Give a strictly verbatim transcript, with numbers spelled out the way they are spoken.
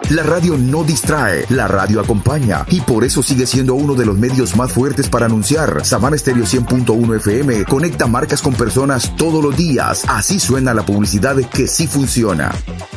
La radio no distrae, la radio acompaña, y por eso sigue siendo uno de los medios más fuertes para anunciar. Savana Stereo cien punto uno F M conecta marcas con personas todos los días. Así suena la publicidad que sí funciona.